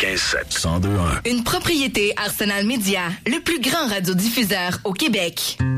96.7. 102.1. Une propriété Arsenal Média, le plus grand radiodiffuseur au Québec.